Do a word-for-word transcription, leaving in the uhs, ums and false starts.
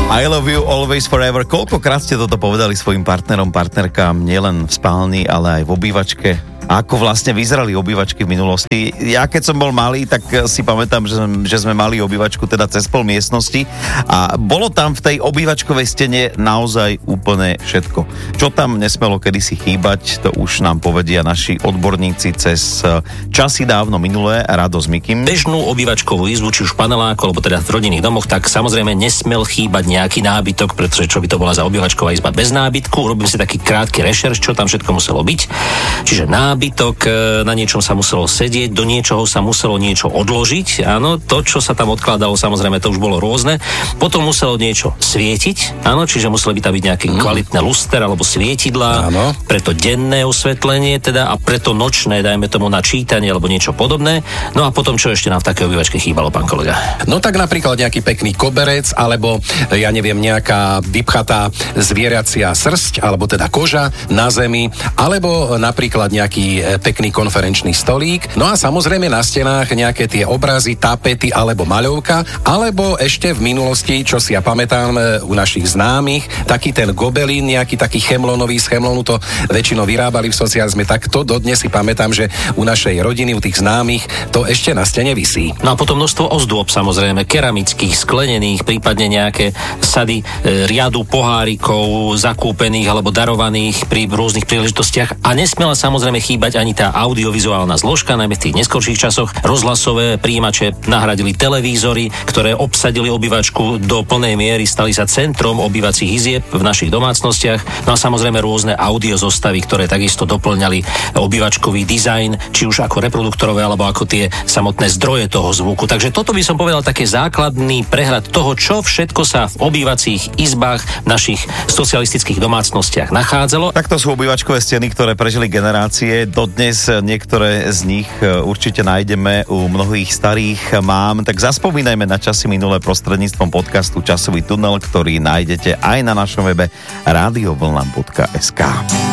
I love you always forever. Koľkokrát ste toto povedali svojim partnerom, partnerkám, nielen v spálni, ale aj v obývačke? Ako vlastne vyzerali obývačky v minulosti? Ja keď som bol malý, tak si pamätám, že, že sme mali obývačku teda cez pol miestnosti a bolo tam v tej obývačkovej stene naozaj úplne všetko. Čo tam nesmelo kedysi chýbať, to už nám povedia naši odborníci cez časy dávno minulé. Rado s Mikim. Bežnú obývačkovú izbu, či už paneláku, alebo teda v rodinných domoch, tak samozrejme nesmel chýbať nejaký nábytok, pretože čo by to bola za obývačková izba bez nábytku. Robím si taký krátky rešerš, čo tam všetko muselo byť. Čiže nábytok, Bytok, na niečom sa muselo sedieť, do niečoho sa muselo niečo odložiť. Áno, to, čo sa tam odkladalo, samozrejme, to už bolo rôzne. Potom muselo niečo svietiť, áno, čiže museli by tam byť nejaké mm. kvalitné luster alebo svietidlá, áno. Preto denné osvetlenie teda a preto nočné, dajme tomu na čítanie alebo niečo podobné. No a potom, čo ešte nám v takej obývačke chýbalo, pán kolega? No tak napríklad nejaký pekný koberec, alebo ja neviem, nejaká vypchatá zvieracia srsť, alebo teda koža na zemi, alebo napríklad nejaký pekný konferenčný stolík. No a samozrejme na stenách nejaké tie obrazy, tapety alebo maľovka, alebo ešte v minulosti, čo si ja pamätám u našich známych, taký ten gobelín, nejaký taký chemlonový, z chemlonu to väčšinou vyrábali v socializme, tak to dodnes si pamätám, že u našej rodiny, u tých známych, to ešte na stene visí. No a potom množstvo ozdôb, samozrejme, keramických, sklenených, prípadne nejaké sady e, riadu pohárikov zakúpených alebo darovaných pri rôznych príležitostiach a nesmela samozrejme chýbať ani tá audiovizuálna zložka, najmä v tých neskorších časoch. Rozhlasové príjimače nahradili televízory, ktoré obsadili obývačku do plnej miery, stali sa centrom obývacích izieb v našich domácnostiach. No a samozrejme rôzne audio zostavy, ktoré takisto doplňali obývačkový dizajn, či už ako reproduktorové, alebo ako tie samotné zdroje toho zvuku. Takže toto by som povedal také základný prehľad toho, čo všetko sa v obývacích izbách v našich socialistických domácnostiach nachádzalo. Takto sú obývačkové steny, ktoré prežili generácie. Dodnes niektoré z nich určite nájdeme u mnohých starých mám, tak zaspomínajme na časy minulé prostredníctvom podcastu Časový tunel, ktorý nájdete aj na našom webe rádio vlna bodka es ká.